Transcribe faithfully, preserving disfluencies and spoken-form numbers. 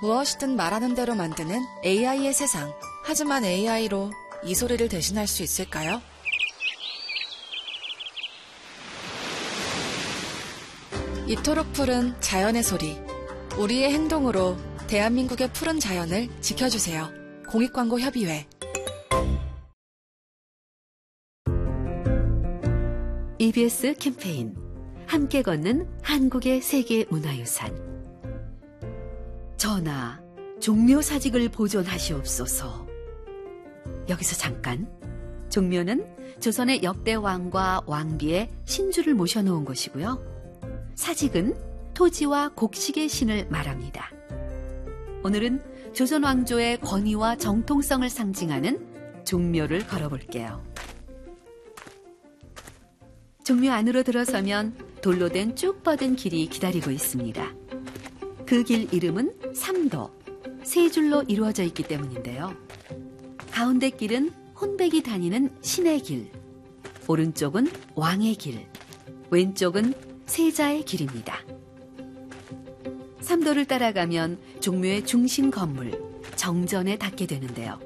무엇이든 말하는 대로 만드는 에이아이의 세상. 하지만 에이아이로 이 소리를 대신할 수 있을까요? 이토록 푸른 자연의 소리. 우리의 행동으로 대한민국의 푸른 자연을 지켜주세요. 공익광고협의회. 이비에스 캠페인 함께 걷는 한국의 세계문화유산. 전하, 종묘사직을 보존하시옵소서. 여기서 잠깐. 종묘는 조선의 역대 왕과 왕비의 신주를 모셔놓은 곳이고요. 사직은 토지와 곡식의 신을 말합니다. 오늘은 조선 왕조의 권위와 정통성을 상징하는 종묘를 걸어볼게요. 종묘 안으로 들어서면 돌로 된 쭉 뻗은 길이 기다리고 있습니다. 그 길 이름은 삼도, 세 줄로 이루어져 있기 때문인데요. 가운데 길은 혼백이 다니는 신의 길, 오른쪽은 왕의 길, 왼쪽은 세자의 길입니다. 삼도를 따라가면 종묘의 중심 건물, 정전에 닿게 되는데요.